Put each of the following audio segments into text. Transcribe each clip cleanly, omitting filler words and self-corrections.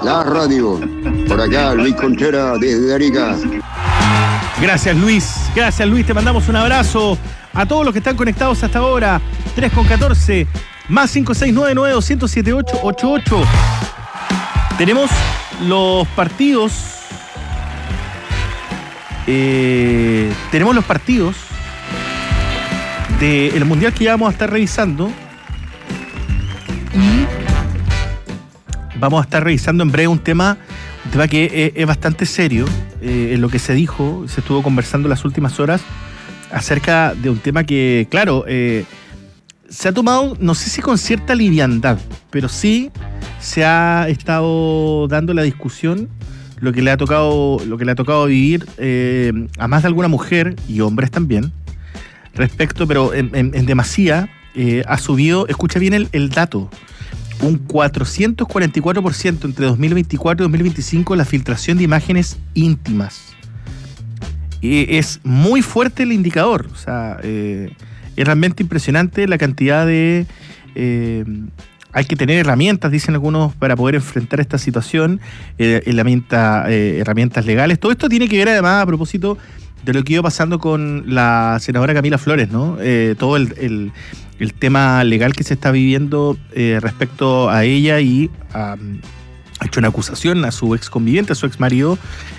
la radio. Por acá, Luis Contreras, desde Arica. Gracias, Luis. Gracias, Luis. Te mandamos un abrazo a todos los que están conectados hasta ahora. 3:14, más 56992078888. Tenemos los partidos. Tenemos los partidos del Mundial que ya vamos a estar revisando. Y vamos a estar revisando en breve un tema que es bastante serio. En lo que se dijo, se estuvo conversando las últimas horas acerca de un tema que, claro, se ha tomado, no sé si con cierta liviandad, pero sí se ha estado dando la discusión, lo que le ha tocado vivir a más de alguna mujer y hombres también, respecto, pero en demasía, ha subido, escucha bien el dato, un 444% entre 2024 y 2025 la filtración de imágenes íntimas. Es muy fuerte el indicador, o sea, es realmente impresionante la cantidad de... hay que tener herramientas, dicen algunos, para poder enfrentar esta situación, herramientas legales. Todo esto tiene que ver además a propósito de lo que iba pasando con la senadora Camila Flores, ¿no? Todo el tema legal que se está viviendo respecto a ella y ha hecho una acusación a su ex conviviente, a su ex marido,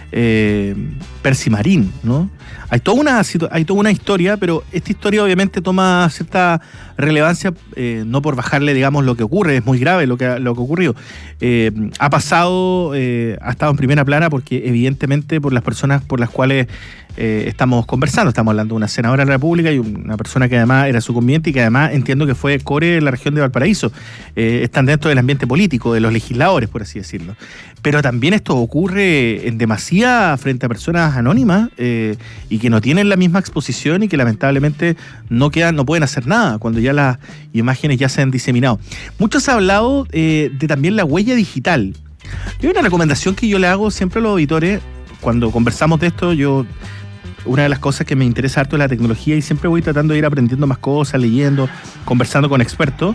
Percy Marín, ¿no? Hay toda una historia, pero esta historia obviamente toma cierta relevancia, no por bajarle, digamos, lo que ocurre, es muy grave lo que ocurrió. Ha pasado, ha estado en primera plana porque evidentemente por las personas por las cuales estamos conversando, estamos hablando de una senadora de la República y una persona que además era su conviviente y que además entiendo que fue core de la región de Valparaíso, están dentro del ambiente político, de los legisladores, por así decirlo. Pero también esto ocurre en demasía frente a personas anónimas y que no tienen la misma exposición y que lamentablemente no pueden hacer nada cuando ya las imágenes ya se han diseminado. Muchos han hablado de también la huella digital. Hay una recomendación que yo le hago siempre a los auditores cuando conversamos de esto. Una de las cosas que me interesa harto es la tecnología y siempre voy tratando de ir aprendiendo más cosas, leyendo, conversando con expertos.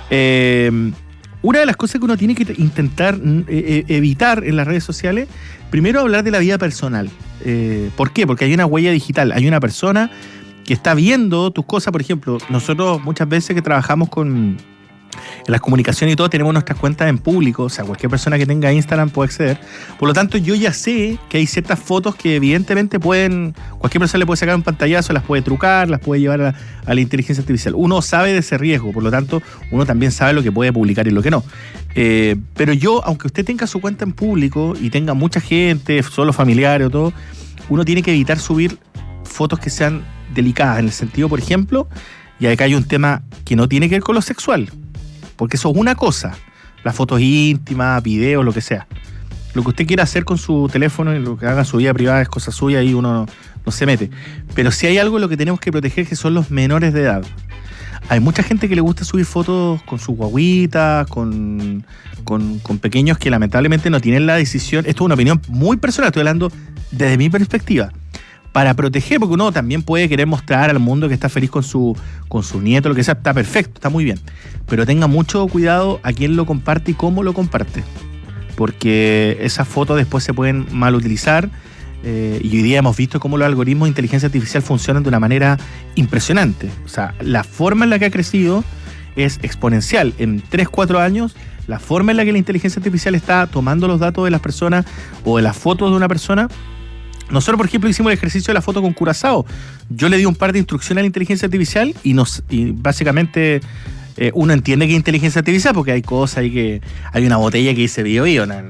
Una de las cosas que uno tiene que intentar evitar en las redes sociales, primero hablar de la vida personal. ¿Por qué? Porque hay una huella digital, hay una persona que está viendo tus cosas. Por ejemplo, nosotros muchas veces que trabajamos en las comunicaciones y todo, tenemos nuestras cuentas en público, o sea, cualquier persona que tenga Instagram puede acceder. Por lo tanto, yo ya sé que hay ciertas fotos que evidentemente cualquier persona le puede sacar un pantallazo, las puede trucar, las puede llevar a la inteligencia artificial. Uno sabe de ese riesgo, por lo tanto, uno también sabe lo que puede publicar y lo que no. Pero aunque usted tenga su cuenta en público y tenga mucha gente, solo familiares o todo, uno tiene que evitar subir fotos que sean delicadas, en el sentido, por ejemplo, y acá hay un tema que no tiene que ver con lo sexual, porque eso es una cosa, las fotos íntimas, videos, lo que sea. Lo que usted quiera hacer con su teléfono y lo que haga en su vida privada es cosa suya y uno no se mete. Pero si hay algo en lo que tenemos que proteger, que son los menores de edad. Hay mucha gente que le gusta subir fotos con sus guaguitas, con pequeños que lamentablemente no tienen la decisión. Esto es una opinión muy personal, estoy hablando desde mi perspectiva. Para proteger, porque uno también puede querer mostrar al mundo que está feliz con su nieto, lo que sea, está perfecto, está muy bien. Pero tenga mucho cuidado a quién lo comparte y cómo lo comparte. Porque esas fotos después se pueden mal utilizar. Y hoy día hemos visto cómo los algoritmos de inteligencia artificial funcionan de una manera impresionante. O sea, la forma en la que ha crecido es exponencial. En 3-4 años, la forma en la que la inteligencia artificial está tomando los datos de las personas o de las fotos de una persona. Nosotros, por ejemplo, hicimos el ejercicio de la foto con Curazao. Yo le di un par de instrucciones a la inteligencia artificial y básicamente uno entiende que es inteligencia artificial porque hay cosas ahí que... Hay una botella que dice bio.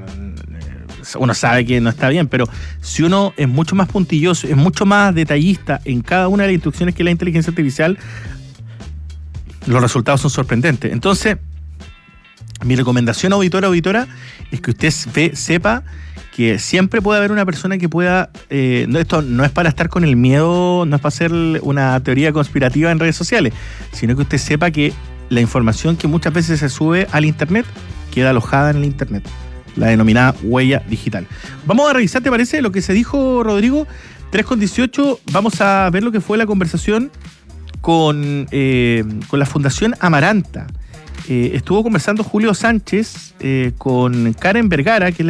Uno sabe que no está bien, pero si uno es mucho más puntilloso, es mucho más detallista en cada una de las instrucciones que la inteligencia artificial, los resultados son sorprendentes. Entonces, mi recomendación, auditora, es que usted sepa que siempre puede haber una persona que pueda... esto no es para estar con el miedo, no es para hacer una teoría conspirativa en redes sociales, sino que usted sepa que la información que muchas veces se sube al Internet queda alojada en el Internet, la denominada huella digital. Vamos a revisar, ¿te parece? Lo que se dijo, Rodrigo, 3:18, vamos a ver lo que fue la conversación con la Fundación Amaranta. Estuvo conversando Julio Sánchez con Karen Vergara, que es la